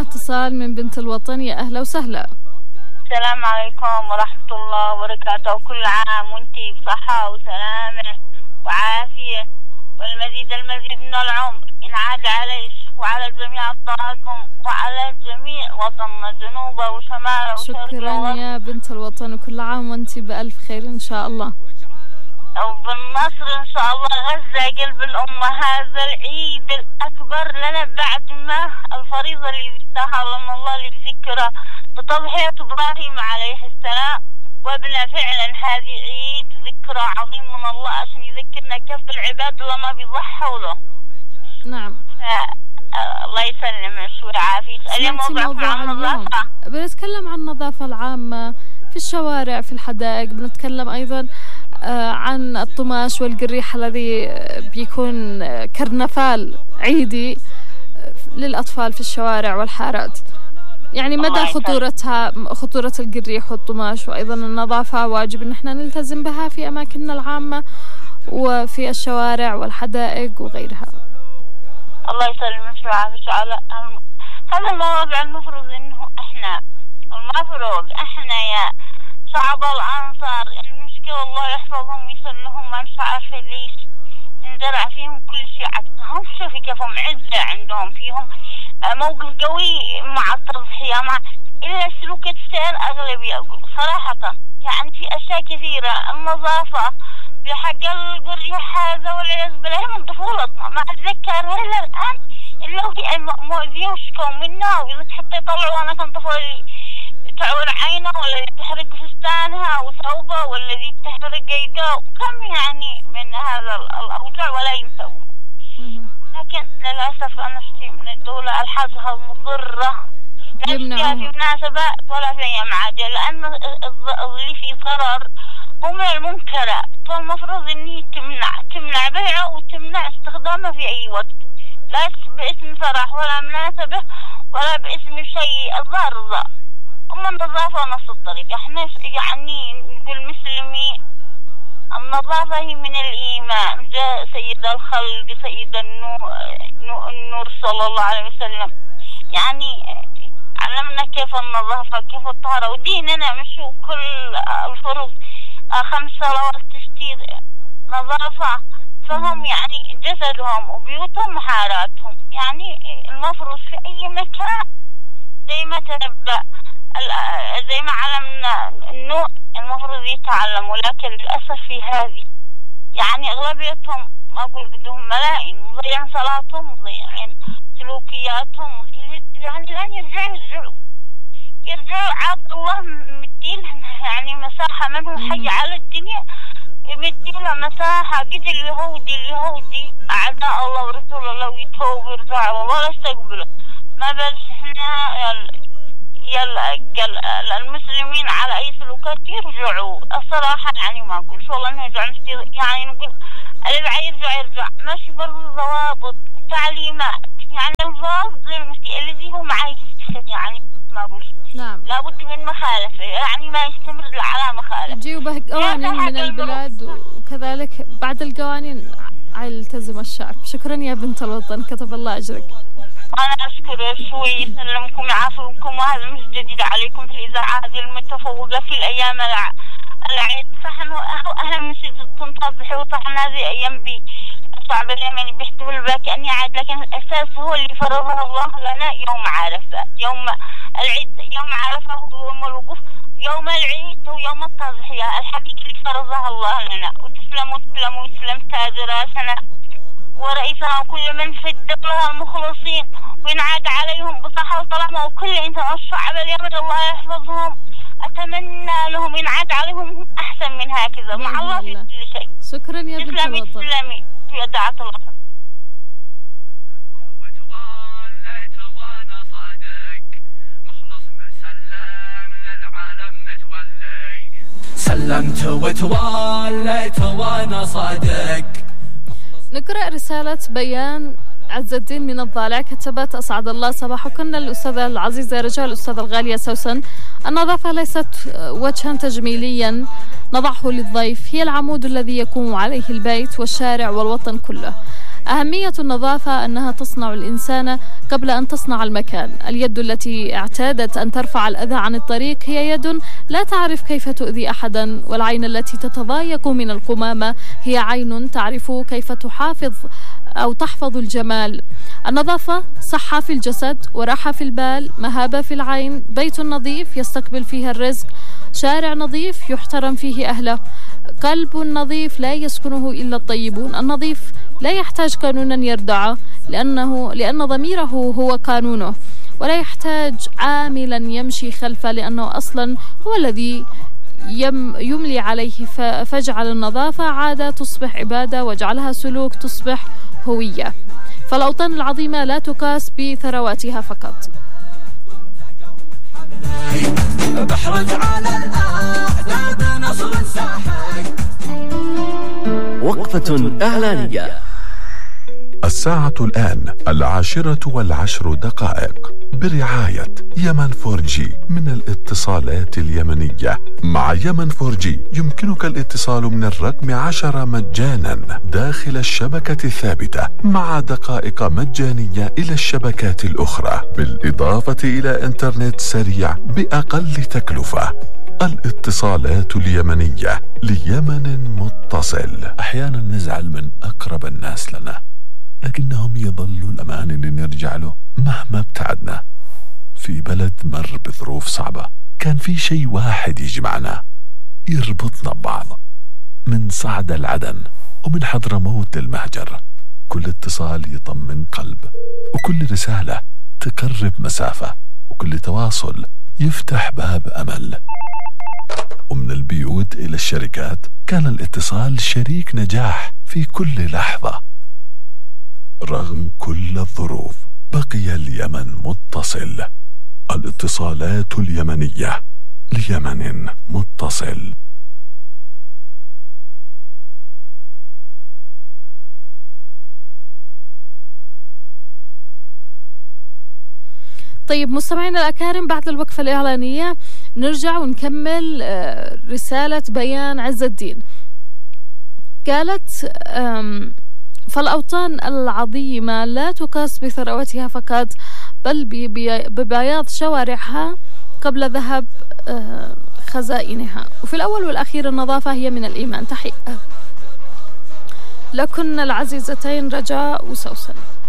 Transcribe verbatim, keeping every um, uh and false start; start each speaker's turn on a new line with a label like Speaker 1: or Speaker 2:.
Speaker 1: اتصال من بنت الوطن. يا أهلا وسهلا.
Speaker 2: السلام عليكم ورحمة الله وبركاته، وكل عام وانتي بصحة وسلامة وعافية والمزيد المزيد من العمر ينعاد عليك وعلى جميع الطاقم وعلى جميع وطننا جنوبه وشماله وشرقه.
Speaker 1: شكرا يا بنت الوطن، وكل عام وانتي بألف خير إن شاء الله.
Speaker 2: وبالنصر إن شاء الله. غزة قلب الأمة، هذا العيد الأكبر لنا بعد ما الفريضة اللي ذكرها من الله اللي ذكرها بتضحية إبراهيم عليه السلام وابنه. فعلا هذه عيد ذكرى عظيم من الله عشان يذكرنا كيف العباد لما بيضحوا له.
Speaker 1: نعم.
Speaker 2: الله يسلمك ويعافيك. اليوم موضوع عن النظافة.
Speaker 1: بنتكلم عن النظافة العامة في الشوارع في الحدائق، بنتكلم أيضا عن الطماش والقريح الذي بيكون كرنفال عيدي للأطفال في الشوارع والحارات. يعني مدى خطورتها، خطورة القريح والطماش، وأيضا النظافة واجب أن احنا نلتزم بها في أماكننا العامة وفي الشوارع والحدائق وغيرها.
Speaker 2: الله يسلمك ويعافيك. على هذا الموضوع المفروض انه احنا المفروض احنا يا شعب الانصار، المشكلة الله يحفظهم ويسلمهم، ما مش عارفة ليش انزرع فيهم كل شيء عكسهم. شوفي كيفهم عزة عندهم، فيهم موقف قوي مع التضحية، مع إلا سلوك السير أغلب يقول صراحة. يعني في أشياء كثيرة، النظافة بحق القريح هذا والعياذ بالله من طفولتنا، ما أتذكر إلا الآن إلا هي مؤذية وشكوا منها، وإذا حتى يطلعوا أنا كنت طفل تعور عينه ولا تحرق فستانها وثوبه ولا ذي تحرق يده، كم يعني من هذا الأوجاع ولا ينسوه. لكن للأسف أنا أشتي من الدولة الحاجة المضرة لا فيها في مناسبات ولا في أيام عادية، لأن اللي فيه ضرر هو من المنكرات، فالمفروض إنه تمنع تمنع بيعه وتمنع استخدامه في أي وقت، لا باسم فرح ولا مناسبة ولا باسم شيء ضار. أما النظافة نفس الطريقة، احنا يعني نقول مسلمين النظافة هي من الإيمان. جاء سيد الخلق سيد النور, النور صلى الله عليه وسلم يعني علمنا كيف النظافة كيف الطهارة، وديننا مش كل الفروض خمس صلوات تشتي نظافة، فهم يعني جسدهم وبيوتهم وحاراتهم. يعني المفروض في أي مكان زي ما تنبأ زي ما علمنا النوع المفروض يتعلموا، لكن للأسف في هذه يعني أغلبيتهم ما أقول بدهم ملايين مضيعين صلاتهم مضيعين سلوكياتهم، يعني لن يرجعوا يرجعوا يرجعوا عاد الله مديلهم يعني مساحة منهم حي على الدنيا، مديلها مساحة قد اليهودي اليهودي أعداء الله ورسول الله ويتوبوا ويرجعوا والله لا يستقبلوا، ما بل إحنا يا المسلمين على أي سلوكات يرجعوا. الصراحة يعني ما أقول شو والله إنه يرجع يعني نقول اللي بعد يرجع يرجع ماشي برضو ضوابط تعليمات، يعني الفاظ للمسيء الذي هو معي يعني ما أقول
Speaker 1: نعم
Speaker 2: لابد من مخالفة، يعني ما يستمر على مخالفة.
Speaker 1: يجيوا به قوانين من البلاد وكذلك بعد القوانين يلتزم الشعب. شكرا يا بنت الوطن، كتب الله أجرك.
Speaker 2: أنا أشكر شوي يسلمكم يعافيكم، وهذا مش جديد عليكم في الإذاعة هذه المتفوقة في الأيام العيد. صح إنه أهم شيء تنتظر وطحنا هذه أيام بي الشعب اليمني بيحتفل بها كأني عيد، لكن الأساس هو اللي فرضه الله لنا يوم عرفة، يوم العيد يوم عرفة هو يوم الوقوف، يوم العيد هو يوم التضحية الحقيقي اللي فرضه الله لنا. وتسلموا تسلموا ويسلم تاج راسنا ورئيسنا وكل من في الدولة المخلصين، وينعاد عليهم بصحة وسلامة، وكل إنسان الشعب اليمني الله يحفظهم. أتمنى لهم ينعاد عليهم أحسن من هكذا مع الله في كل شيء.
Speaker 1: شكرا يا بنت الوطن.
Speaker 2: تسلمي تسلمي في دعاة الله.
Speaker 3: سلمت وتوليت وانا صادق.
Speaker 1: نقرأ رسالة بيان عز الدين من الضالع، كتبت: أسعد الله صباحكن الأستاذة العزيزة رجاء الأستاذة الغالية سوسن، النظافة ليست وجها تجميليا نضعه للضيف، هي العمود الذي يقوم عليه البيت والشارع والوطن كله. أهمية النظافة أنها تصنع الإنسان قبل أن تصنع المكان. اليد التي اعتادت أن ترفع الأذى عن الطريق هي يد لا تعرف كيف تؤذي أحدا، والعين التي تتضايق من القمامة هي عين تعرف كيف تحافظ أو تحفظ الجمال. النظافة صحة في الجسد وراحة في البال، مهابة في العين، بيت نظيف يستقبل فيه الرزق، شارع نظيف يحترم فيه أهله، قلب نظيف لا يسكنه إلا الطيبون. النظيف لا يحتاج قانونا يردعه لأنه لأن ضميره هو قانونه، ولا يحتاج عاملا يمشي خلفه لأنه أصلا هو الذي يم يملي عليه. فاجعل النظافة عادة تصبح عبادة، واجعلها سلوك تصبح هوية. فالأوطان العظيمة لا تقاس بثرواتها فقط.
Speaker 3: بحرج على الأعداد نصر ساحق.
Speaker 4: وقفة إعلانية.
Speaker 5: الساعة الآن العاشرة والعشر دقائق برعاية يمن فور جي من الاتصالات اليمنية. مع يمن فور جي يمكنك الاتصال من الرقم عشرة مجانا داخل الشبكة الثابتة، مع دقائق مجانية إلى الشبكات الأخرى، بالإضافة إلى إنترنت سريع بأقل تكلفة. الاتصالات اليمنية ليمن متصل. أحيانا نزعل من أقرب الناس لنا، لكنهم يظلوا الأمان اللي نرجع له مهما ابتعدنا. في بلد مر بظروف صعبة كان في شيء واحد يجمعنا يربطنا ببعض، من صعد العدن ومن حضرموت للمهجر. كل اتصال يطمن قلب، وكل رسالة تقرب مسافة، وكل تواصل يفتح باب أمل. ومن البيوت إلى الشركات كان الاتصال شريك نجاح في كل لحظة. رغم كل الظروف بقي اليمن متصل. الاتصالات اليمنية ليمن متصل.
Speaker 1: طيب مستمعينا الأكارم، بعد الوقفة الإعلانية نرجع ونكمل رسالة بيان عز الدين. قالت فالأوطان العظيمة لا تقاس بثروتها فقط، بل ببياض شوارعها قبل ذهب خزائنها. وفي الأول والأخير النظافة هي من الإيمان. تحية لكن العزيزتين رجاء وسوسن.